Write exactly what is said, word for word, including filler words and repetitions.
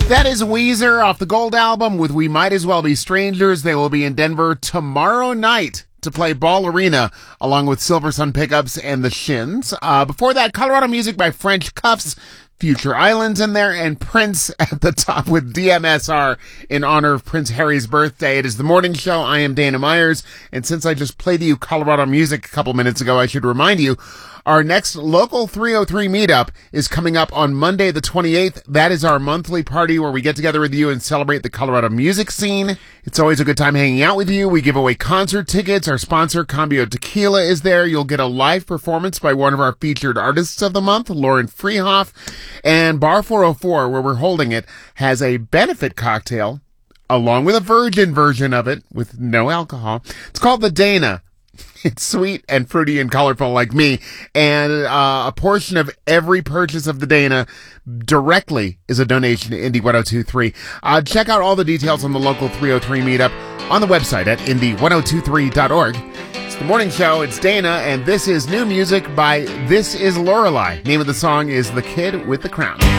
That is Weezer off the Gold album with We Might As Well Be Strangers. They will be in Denver tomorrow night to play Ball Arena along with Silver Sun Pickups and the Shins. Uh, before that, Colorado music by French Cuffs, Future Islands in there, and Prince at the top with D M S R in honor of Prince Harry's birthday. It is the morning show. I am Dana Myers, and since I just played you Colorado music a couple minutes ago, I should remind you our next local three oh three meetup is coming up on Monday the twenty-eighth. That is our monthly party where we get together with you and celebrate the Colorado music scene. It's always a good time hanging out with you. We give away concert tickets. Our sponsor, Cambio Tequila, is there. You'll get a live performance by one of our featured artists of the month, Lauren Freehoff. And Bar four oh four, where we're holding it, has a benefit cocktail along with a virgin version of it with no alcohol. It's called the Dana. It's sweet and fruity and colorful like me, and uh, a portion of every purchase of the Dana directly is a donation to Indie ten twenty-three. Uh, check out all the details on the local three oh three meetup on the website at indie ten twenty-three dot org. It's the morning show. It's Dana, and this is new music by This Is Lorelei. Name of the song is The Kid with the Crown.